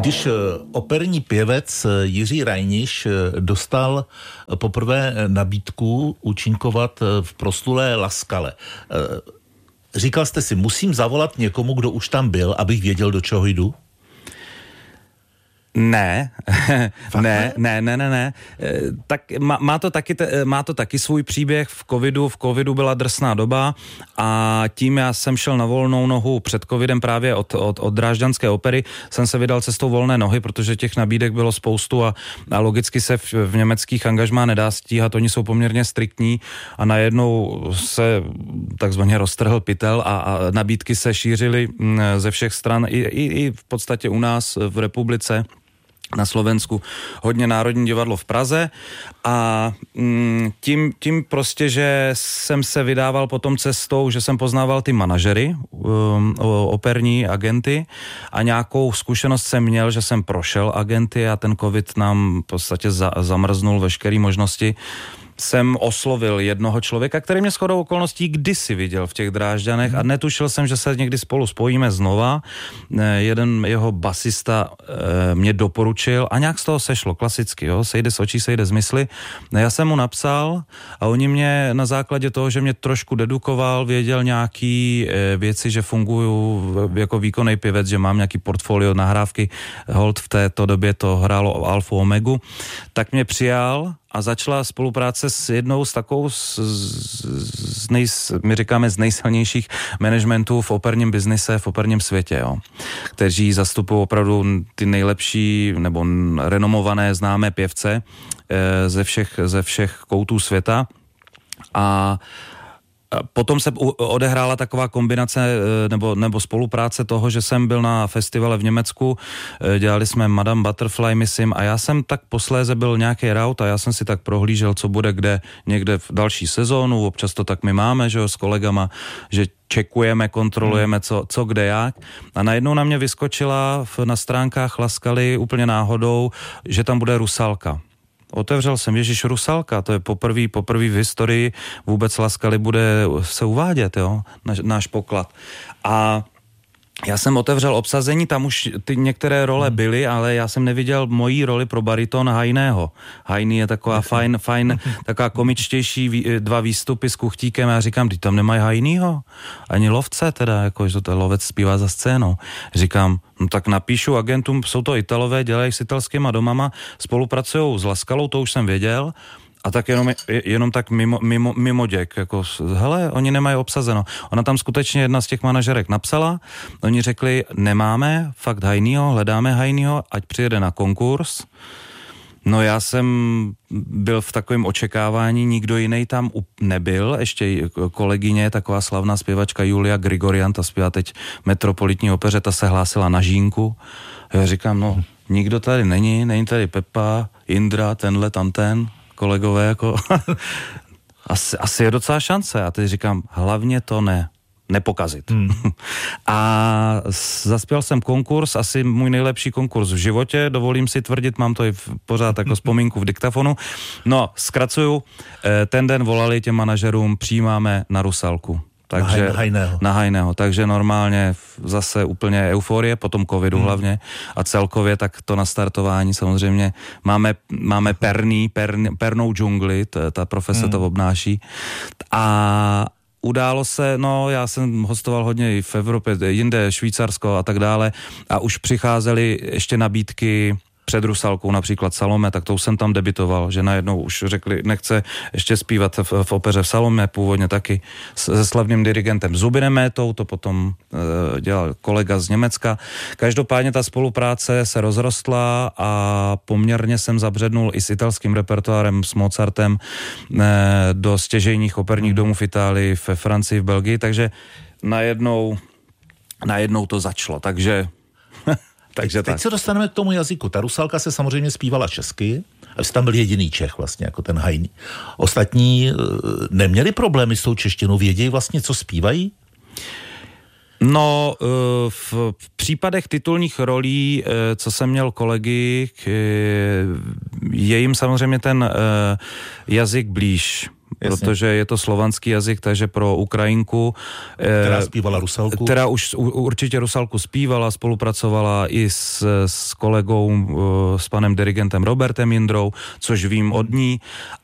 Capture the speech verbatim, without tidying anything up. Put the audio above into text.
Když operní pěvec Jiří Reiniš dostal poprvé nabídku účinkovat v proslulé Laskale, říkal jste si, musím zavolat někomu, kdo už tam byl, abych věděl, do čeho jdu? Ne, ne, ne, ne, ne, ne. Tak má, má, to taky, má to taky svůj příběh v covidu. V covidu byla drsná doba a tím já jsem šel na volnou nohu před covidem právě od, od, od Drážďanské opery. Jsem se vydal cestou volné nohy, protože těch nabídek bylo spoustu a, a logicky se v, v německých angažmá nedá stíhat. Oni jsou poměrně striktní a najednou se takzvaně roztrhl pytel a, a nabídky se šířily ze všech stran i, i, i v podstatě u nás v republice. Na Slovensku hodně Národní divadlo v Praze a mm, tím, tím prostě, že jsem se vydával potom cestou, že jsem poznával ty manažery, um, operní agenty a nějakou zkušenost jsem měl, že jsem prošel agenty a ten covid nám v podstatě za, zamrznul veškeré možnosti. Jsem oslovil jednoho člověka, který mě shodou okolností kdysi viděl v těch Drážďanech a netušil jsem, že se někdy spolu spojíme znova. Jeden jeho basista mě doporučil a nějak z toho sešlo, klasicky, jo, sejde z očí, sejde z mysli. Já jsem mu napsal a oni mě na základě toho, že mě trošku dedukoval, věděl nějaký věci, že funguju jako výkonný pěvec, že mám nějaký portfolio nahrávky, hold v této době to hrálo Alfu Omegu, tak mě přijal a začala spolupráce s jednou z takovou, z, z nej, my říkáme z nejsilnějších managementů v operním biznise, v operním světě, jo, kteří zastupují opravdu ty nejlepší nebo renomované známé pěvce e, ze všech, ze všech koutů světa a potom se odehrála taková kombinace nebo, nebo spolupráce toho, že jsem byl na festivale v Německu, dělali jsme Madame Butterfly, myslím, a já jsem tak posléze byl nějaký rout a já jsem si tak prohlížel, co bude kde někde v další sezónu, občas to tak my máme, že jo, s kolegama, že čekujeme, kontrolujeme, co, co kde jak. A najednou na mě vyskočila v, na stránkách Laskaly úplně náhodou, že tam bude Rusalka. Otevřel jsem, ježiš, Rusalka, to je poprvý, poprvý v historii vůbec Laskaly bude se uvádět, jo, náš, náš poklad. A já jsem otevřel obsazení, tam už ty některé role byly, ale já jsem neviděl mojí roli pro bariton Hajného. Hajný je taková fajn, fajn, taková komičtější dva výstupy s Kuchtíkem a já říkám, ty tam nemají Hajnýho, ani lovce teda, jako, že to lovec zpívá za scénou. Říkám, no tak napíšu agentům, jsou to Italové, dělají s italskýma domama, spolupracujou s Laskalou, to už jsem věděl, a tak jenom, jenom tak mimo, mimo, mimo děk, jako, hele, oni nemají obsazeno. Ona tam skutečně jedna z těch manažerek napsala, oni řekli, nemáme fakt Hajnýho, hledáme Hajnýho, ať přijede na konkurs. No já jsem byl v takovém očekávání, nikdo jiný tam nebyl, ještě kolegyně, taková slavná zpěvačka Julia Grigorian, ta zpívá teď Metropolitní opeře, ta se hlásila na Žínku. Já říkám, no, nikdo tady není, není tady Pepa, Indra, tenhle, tamten, kolegové, jako asi, asi je docela šance. A teď říkám, hlavně to ne, nepokazit. Hmm. A zaspěl jsem konkurs, asi můj nejlepší konkurs v životě, dovolím si tvrdit, mám to i v, pořád jako vzpomínku v diktafonu. No, zkracuju, ten den volali těm manažerům, přijímáme na Rusalku. Takže, na Hajného. Na Hajného, takže normálně zase úplně euforie, potom covidu hmm. hlavně a celkově tak to nastartování samozřejmě máme, máme perný, perný, pernou džungli, t, ta profese hmm. to obnáší a událo se, no já jsem hostoval hodně i v Evropě, jinde Švýcarsko a tak dále a už přicházely ještě nabídky před Rusalkou, například Salome, tak to jsem tam debitoval, že najednou už řekli, nechce ještě zpívat v, v opeře v Salome, původně taky se slavným dirigentem Zubinem Métou, to potom e, dělal kolega z Německa. Každopádně ta spolupráce se rozrostla a poměrně jsem zabřednul i s italským repertoárem, s Mozartem e, do stěžejních operních domů v Itálii, ve Francii, v Belgii, takže najednou, najednou to začalo, takže Takže teď, teď se dostaneme k tomu jazyku. Ta Rusalka se samozřejmě zpívala česky, a jsi tam byl jediný Čech vlastně, jako ten Hajný. Ostatní neměli problémy s tou češtinou, vědějí vlastně, co zpívají? No, v případech titulních rolí, co jsem měl kolegy, je jim samozřejmě ten jazyk blíž. protože je to slovanský jazyk, takže pro Ukrajinku. Která zpívala Rusalku. Která už určitě Rusalku zpívala, spolupracovala i s, s kolegou, s panem dirigentem Robertem Jindrou, což vím od ní.